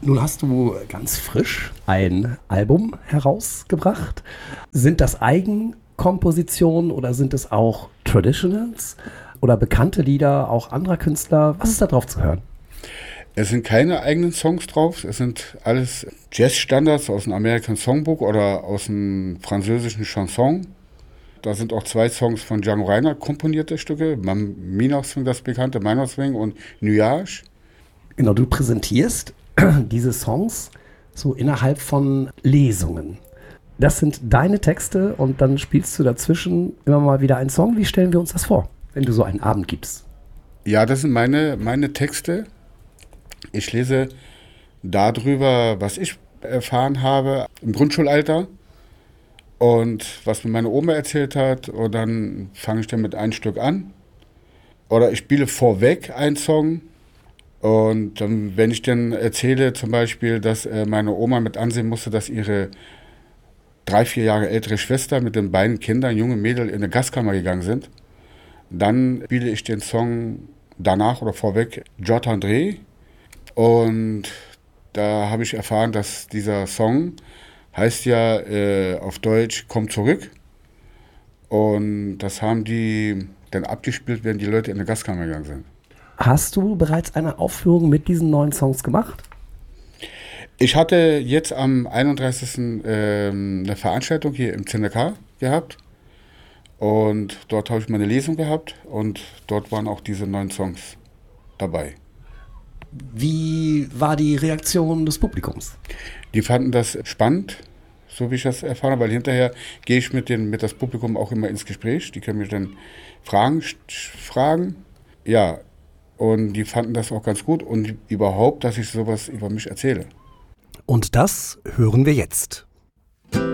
Nun hast du ganz frisch ein Album herausgebracht. Sind das Eigenkompositionen oder sind es auch Traditionals oder bekannte Lieder auch anderer Künstler? Was ist da drauf zu hören? Es sind keine eigenen Songs drauf, es sind alles Jazzstandards aus dem American Songbook oder aus dem französischen Chanson. Da sind auch 2 Songs von Django Reinhardt komponierte Stücke, Mina Swing, das bekannte, Minor Swing und Nuage. Genau, du präsentierst diese Songs so innerhalb von Lesungen. Das sind deine Texte und dann spielst du dazwischen immer mal wieder einen Song. Wie stellen wir uns das vor, wenn du so einen Abend gibst? Ja, das sind meine Texte. Ich lese darüber, was ich erfahren habe im Grundschulalter und was mir meine Oma erzählt hat. Und dann fange ich dann mit einem Stück an. Oder ich spiele vorweg einen Song. Und dann, wenn ich dann erzähle zum Beispiel, dass meine Oma mit ansehen musste, dass ihre 3-4 Jahre ältere Schwester mit den beiden Kindern, junge Mädel, in eine Gaskammer gegangen sind, dann spiele ich den Song danach oder vorweg J. André. Und da habe ich erfahren, dass dieser Song heißt ja auf Deutsch Komm zurück. Und das haben die dann abgespielt, wenn die Leute in eine Gaskammer gegangen sind. Hast du bereits eine Aufführung mit diesen neuen Songs gemacht? Ich hatte jetzt am 31. Eine Veranstaltung hier im ZNK gehabt. Und dort habe ich meine Lesung gehabt. Und dort waren auch diese neuen Songs dabei. Wie war die Reaktion des Publikums? Die fanden das spannend, so wie ich das erfahren habe, weil hinterher gehe ich mit das Publikum auch immer ins Gespräch. Die können mich dann fragen. Ja, und die fanden das auch ganz gut und überhaupt, dass ich sowas über mich erzähle. Und das hören wir jetzt.